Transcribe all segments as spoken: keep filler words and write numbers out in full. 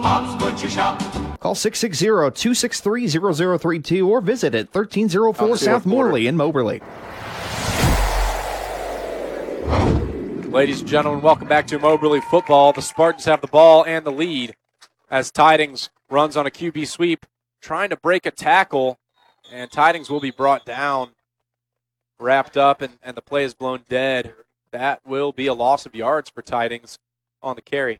Bob's Butcher Shop. Call six six zero, two six three, zero zero three two or visit at thirteen oh four South Morley in Moberly. Ladies and gentlemen, welcome back to Moberly football. The Spartans have the ball and the lead as Tidings runs on a Q B sweep, trying to break a tackle, and Tidings will be brought down, wrapped up, and, and the play is blown dead. That will be a loss of yards for Tidings on the carry.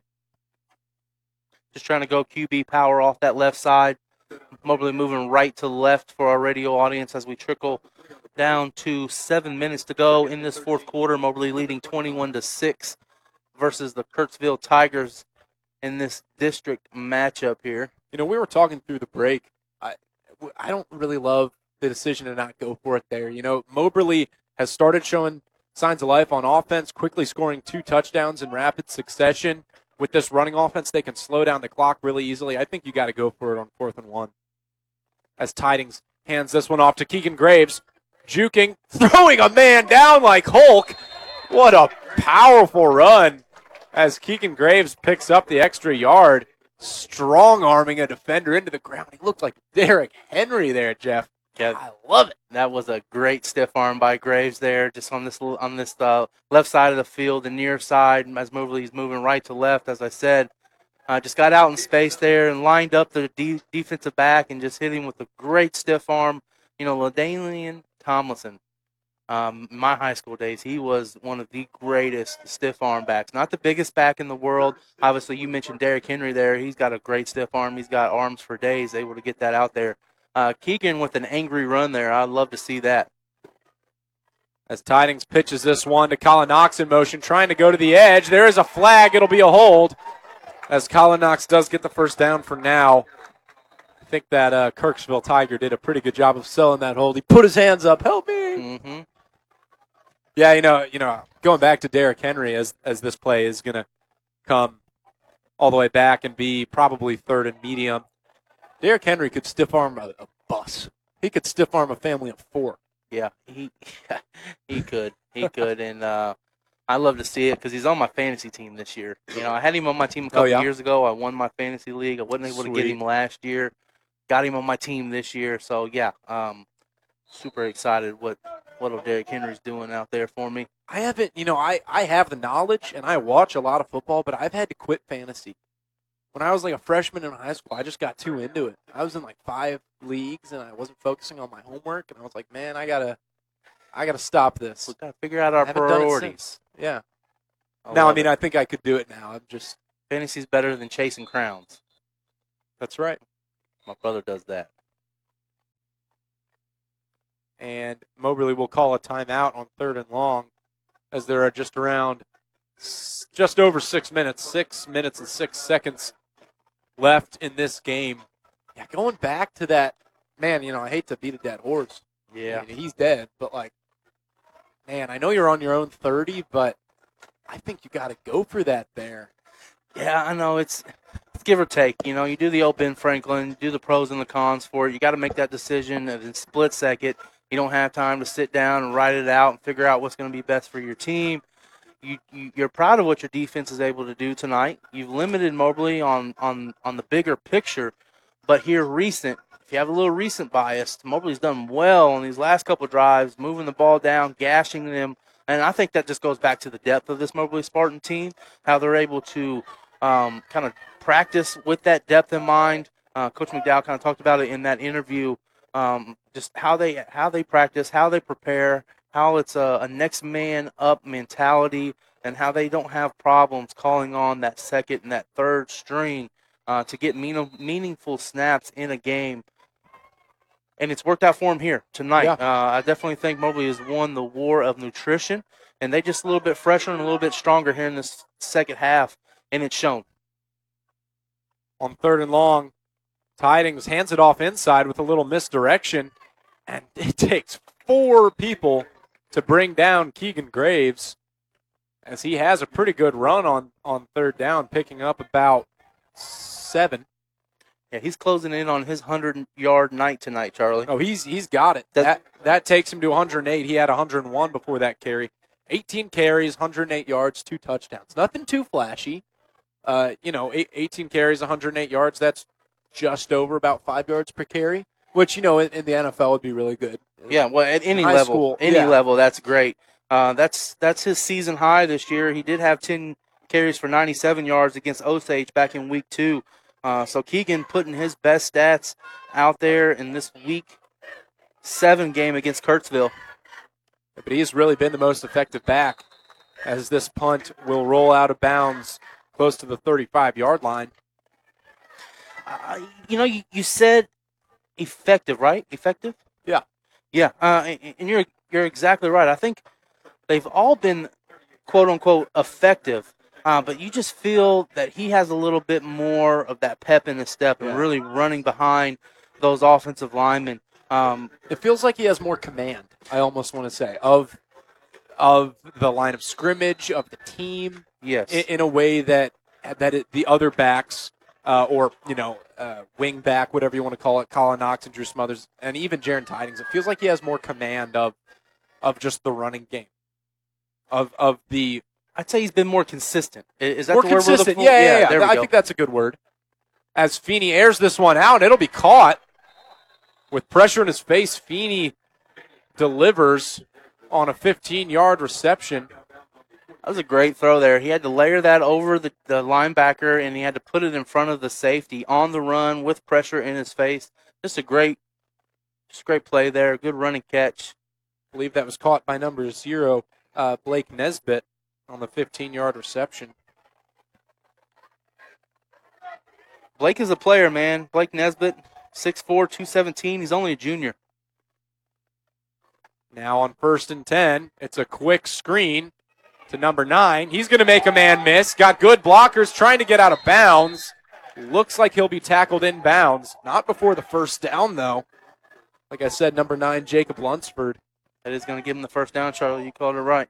Just trying to go Q B power off that left side. Moberly moving right to left for our radio audience as we trickle down to seven minutes to go in this fourth quarter. Moberly leading twenty-one to six versus the Kirksville Tigers in this district matchup here. You know, we were talking through the break. I, I don't really love the decision to not go for it there. You know, Moberly has started showing signs of life on offense, quickly scoring two touchdowns in rapid succession. With this running offense, they can slow down the clock really easily. I think you got to go for it on fourth and one. As Tidings hands this one off to Keegan Graves, juking, throwing a man down like Hulk. What a powerful run as Keegan Graves picks up the extra yard, strong-arming a defender into the ground. He looked like Derrick Henry there, Jeff. Yeah, I love it. That was a great stiff arm by Graves there, just on this on this uh, left side of the field, the near side, as Moberly's moving right to left, as I said. Uh, just got out in space there and lined up the de- defensive back and just hit him with a great stiff arm. You know, LaDainian Tomlinson, um, in my high school days, he was one of the greatest stiff arm backs. Not the biggest back in the world. Obviously, you mentioned Derrick Henry there. He's got a great stiff arm. He's got arms for days, able to get that out there. Uh, Keegan with an angry run there. I'd love to see that. As Tidings pitches this one to Colin Knox in motion, trying to go to the edge. There is a flag. It'll be a hold as Colin Knox does get the first down for now. I think that uh, Kirksville Tiger did a pretty good job of selling that hold. He put his hands up. Help me. Mm-hmm. Yeah, you know, you know, going back to Derrick Henry as, as this play is going to come all the way back and be probably third and medium. Derrick Henry could stiff arm a, a bus. He could stiff arm a family of four. Yeah, he he could. He could. And uh, I love to see it because he's on my fantasy team this year. You know, I had him on my team a couple oh, yeah? years ago. I won my fantasy league. I wasn't able Sweet. to get him last year. Got him on my team this year. So, yeah, um, super excited what, what Derrick Henry's doing out there for me. I haven't, you know, I, I have the knowledge and I watch a lot of football, but I've had to quit fantasy. When I was like a freshman in high school, I just got too into it. I was in like five leagues, and I wasn't focusing on my homework. And I was like, man, I gotta, I gotta stop this. We gotta figure out our I priorities. Yeah. I now, I love mean, it. I think I could do it now. I'm just Fantasy's better than chasing crowns. That's right. My brother does that. And Moberly will call a timeout on third and long, as there are just around, just over six minutes, six minutes and six seconds. Left in this game. Yeah, going back to that, man, you know, I hate to beat a dead horse. Yeah. I mean, he's dead, but, like, man, I know you're on your own thirty, but I think you got to go for that there. Yeah, I know. It's, it's give or take. You know, you do the old Ben Franklin, do the pros and the cons for it. You got to make that decision in a split second. You don't have time to sit down and write it out and figure out what's going to be best for your team. You, you, you're proud of what your defense is able to do tonight. You've limited Moberly on, on, on the bigger picture, but here recent, if you have a little recent bias, Moberly's done well on these last couple of drives, moving the ball down, gashing them, and I think that just goes back to the depth of this Moberly Spartan team, how they're able to um, kind of practice with that depth in mind. Uh, Coach McDowell kind of talked about it in that interview, um, just how they how they practice, how they prepare, how it's a, a next man up mentality, and how they don't have problems calling on that second and that third string uh, to get mean, meaningful snaps in a game. And it's worked out for them here tonight. Yeah. Uh, I definitely think Moberly has won the war of nutrition, and they just a little bit fresher and a little bit stronger here in this second half, and it's shown. On third and long, Tidings hands it off inside with a little misdirection, and it takes four people to bring down Keegan Graves, as he has a pretty good run on, on third down, picking up about seven. Yeah, he's closing in on his hundred-yard night tonight, Charlie. Oh, he's he's got it. That that takes him to one hundred eight. He had one hundred one before that carry. eighteen carries, one hundred eight yards, two touchdowns. Nothing too flashy, Uh, you know, eight, eighteen carries, one hundred eight yards. That's just over about five yards per carry, which, you know, in, in the N F L would be really good. Yeah, well, at any High level, school, any yeah. level, that's great. Uh, that's that's his season high this year. He did have ten carries for ninety-seven yards against Osage back in week two. Uh, so Keegan putting his best stats out there in this week seven game against Kurtzville. But he's really been the most effective back, as this punt will roll out of bounds close to the thirty-five-yard line. Uh, you know, you, you said effective, right? Effective? Yeah. Yeah, uh, and, and you're you're exactly right. I think they've all been quote unquote effective, uh, but you just feel that he has a little bit more of that pep in his step and Yeah. really running behind those offensive linemen. Um, It feels like he has more command, I almost want to say, of of the line of scrimmage, of the team, yes, in, in a way that that it, the other backs, uh, or, you know, uh, wing back, whatever you want to call it, Colin Knox and Drew Smothers, and even Jaron Tidings, it feels like he has more command of of just the running game, of of the I'd say he's been more consistent. I- Is that more the word we're consistent. looking for? Yeah, yeah, yeah. There we I go. think that's a good word. As Feeney airs this one out, it'll be caught with pressure in his face. Feeney delivers on a fifteen-yard reception. That was a great throw there. He had to layer that over the, the linebacker, and he had to put it in front of the safety on the run with pressure in his face. Just a great, just a great play there. Good running catch. I believe that was caught by number zero, uh, Blake Nesbitt, on the fifteen-yard reception. Blake is a player, man. Blake Nesbitt, six four, two seventeen. He's only a junior. Now on first and ten, it's a quick screen to number nine. He's going to make a man miss. Got good blockers trying to get out of bounds. Looks like he'll be tackled in bounds. Not before the first down, though. Like I said, number nine, Jacob Lunsford. That is going to give him the first down, Charlie. You called it right.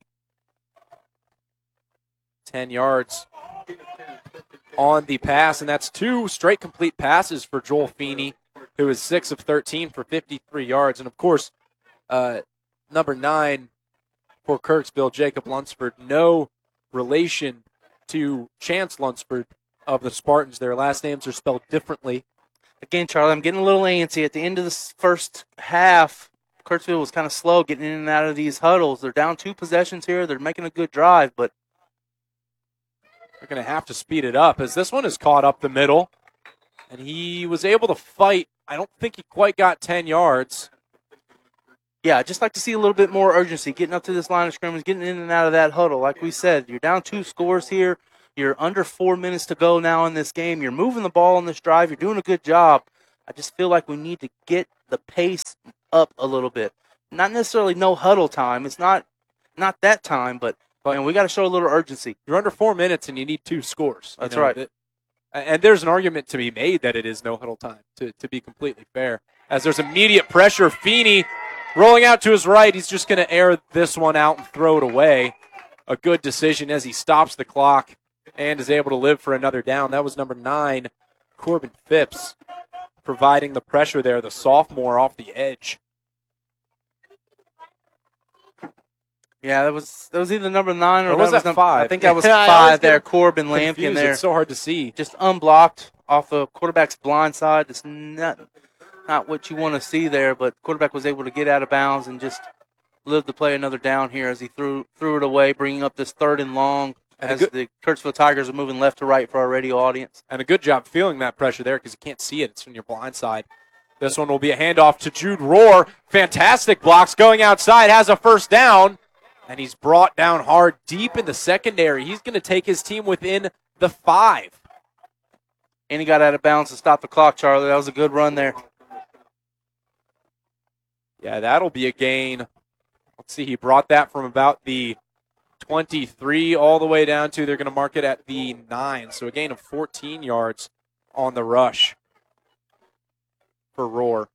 ten yards on the pass, and that's two straight complete passes for Joel Feeney, who is six of thirteen for fifty-three yards. And, of course, uh, number nine for Kirksville, Jacob Lunsford, no relation to Chance Lunsford of the Spartans. Their last names are spelled differently. Again, Charlie, I'm getting a little antsy. At the end of this first half, Kurtzville was kind of slow getting in and out of these huddles. They're down two possessions here. They're making a good drive, but they're going to have to speed it up, as this one is caught up the middle, and he was able to fight. I don't think he quite got ten yards. yeah, I'd just like to see a little bit more urgency getting up to this line of scrimmage, getting in and out of that huddle. Like we said, you're down two scores here. You're under four minutes to go now in this game. You're moving the ball on this drive. You're doing a good job. I just feel like we need to get the pace up a little bit. Not necessarily no huddle time. It's not not that time, but, but man, we got to show a little urgency. You're under four minutes, and you need two scores. You That's know, right. that- and there's an argument to be made that it is no huddle time, to, to be completely fair. As there's immediate pressure, Feeney rolling out to his right. He's just going to air this one out and throw it away. A good decision as he stops the clock and is able to live for another down. That was number nine, Corbin Phipps, providing the pressure there, the sophomore off the edge. Yeah, that was that was either number nine or, Or was that that num- five? I think that was Yeah, I five always there. get Corbin Lampkin Confused. there. It's so hard to see. Just unblocked off the quarterback's blind side. That's not not what you want to see there, but quarterback was able to get out of bounds and just live to play another down here as he threw threw it away, bringing up this third and long And a as good- the Kirksville Tigers are moving left to right for our radio audience. And a good job feeling that pressure there, because you can't see it. It's from your blind side. This one will be a handoff to Jude Rohr. Fantastic blocks going outside, has a first down, and he's brought down hard deep in the secondary. He's going to take his team within the five. And he got out of bounds to stop the clock, Charlie. That was a good run there. Yeah, that'll be a gain. Let's see, he brought that from about the twenty-three all the way down to, they're going to mark it at the nine. So a gain of fourteen yards on the rush for Rohr.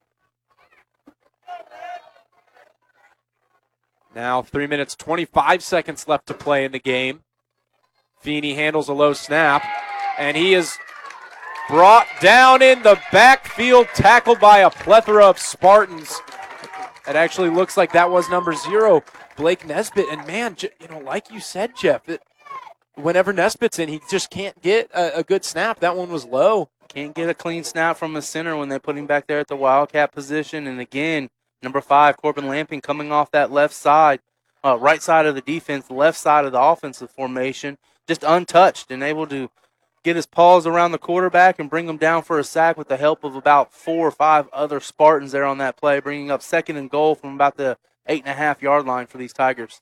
Now three minutes, twenty-five seconds left to play in the game. Feeney handles a low snap, and he is brought down in the backfield, tackled by a plethora of Spartans. It actually looks like that was number zero, Blake Nesbitt. And, man, you know, like you said, Jeff, it, whenever Nesbitt's in, he just can't get a, a good snap. That one was low. Can't get a clean snap from the center when they put him back there at the Wildcat position. And again, number five, Corbin Lamping coming off that left side, uh, right side of the defense, left side of the offensive formation, just untouched and able to get his paws around the quarterback and bring him down for a sack with the help of about four or five other Spartans there on that play, bringing up second and goal from about the eight and a half yard line for these Tigers.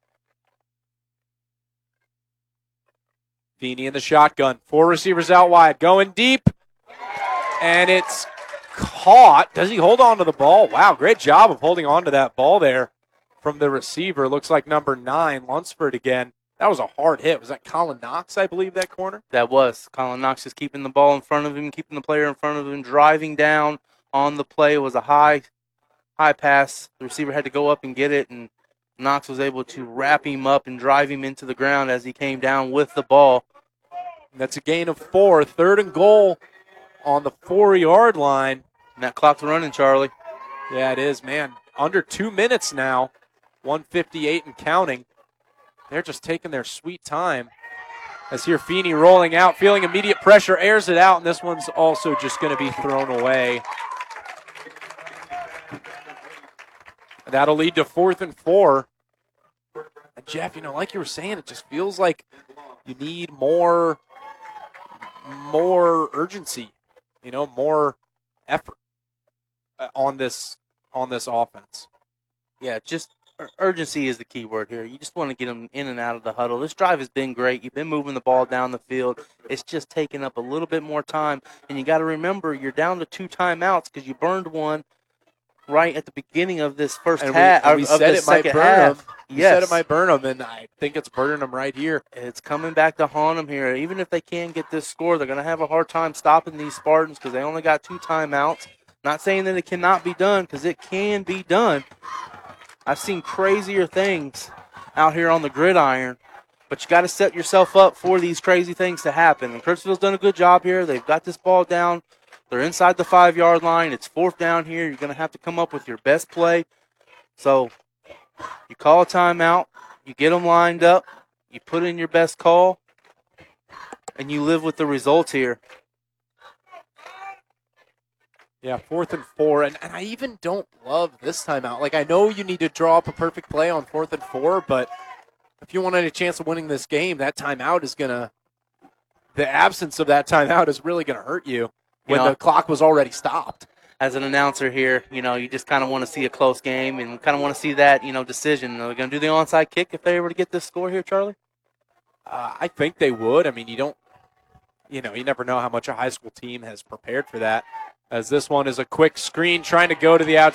Feeney in the shotgun. Four receivers out wide. Going deep. And it's caught. Does he hold on to the ball? Wow, great job of holding on to that ball there from the receiver. Looks like number nine, Lunsford again. That was a hard hit. Was that Colin Knox, I believe, that corner? That was. Colin Knox just keeping the ball in front of him, keeping the player in front of him, driving down on the play. It was a high, high pass. The receiver had to go up and get it, and Knox was able to wrap him up and drive him into the ground as he came down with the ball. And that's a gain of four. Third and goal on the four-yard line. And that clock's running, Charlie. Yeah, it is, man. Under two minutes now. one fifty-eight and counting. They're just taking their sweet time. As here Feeney rolling out, feeling immediate pressure, airs it out, and this one's also just going to be thrown away. That'll lead to fourth and four. And Jeff, you know, like you were saying, it just feels like you need more, more urgency, you know, more effort on this on this offense. Yeah, just ur- urgency is the key word here. You just want to get them in and out of the huddle. This drive has been great. You've been moving the ball down the field. It's just taking up a little bit more time. And you got to remember, you're down to two timeouts because you burned one right at the beginning of this first And half. we, and we of said the it might second burn half. them. We Yes. said it might burn them, and I think it's burning them right here. It's coming back to haunt them here. Even if they can get this score, they're going to have a hard time stopping these Spartans because they only got two timeouts. Not saying that it cannot be done, because it can be done. I've seen crazier things out here on the gridiron, but you got to set yourself up for these crazy things to happen. And Kirksville's done a good job here. They've got this ball down. They're inside the five-yard line. It's fourth down here. You're going to have to come up with your best play. So you call a timeout. You get them lined up. You put in your best call, and you live with the results here. Yeah, fourth and four. And, and I even don't love this timeout. Like, I know you need to draw up a perfect play on fourth and four, but if you want any chance of winning this game, that timeout is going to – the absence of that timeout is really going to hurt you when You know, the clock was already stopped. As an announcer here, you know, you just kind of want to see a close game and kind of want to see that, you know, decision. Are they going to do the onside kick if they were to get this score here, Charlie? Uh, I think they would. I mean, you don't – you know, you never know how much a high school team has prepared for that. As this one is a quick screen trying to go to the outside.